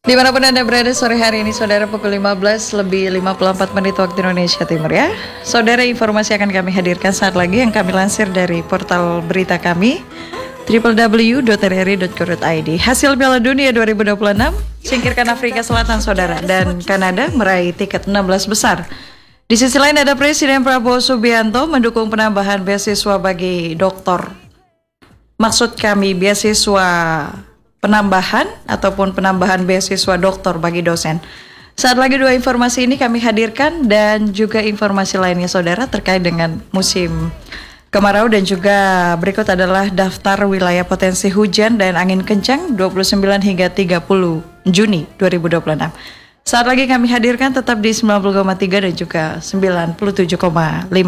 Dimanapun Anda berada sore hari ini, saudara, pukul 15 lebih 54 menit waktu Indonesia Timur ya. Saudara, informasi akan kami hadirkan saat lagi yang kami lansir dari portal berita kami www.rri.co.id. Hasil Piala Dunia 2026, singkirkan Afrika Selatan, saudara, dan Kanada meraih tiket 16 besar. Di sisi lain ada Presiden Prabowo Subianto mendukung penambahan beasiswa bagi doktor. Maksud kami beasiswa penambahan ataupun penambahan beasiswa doktor bagi dosen. Saat lagi dua informasi ini kami hadirkan dan juga informasi lainnya, saudara, terkait dengan musim kemarau, dan juga berikut adalah daftar wilayah potensi hujan dan angin kencang 29 hingga 30 Juni 2026. Saat lagi kami hadirkan tetap di 90,3 dan juga 97,5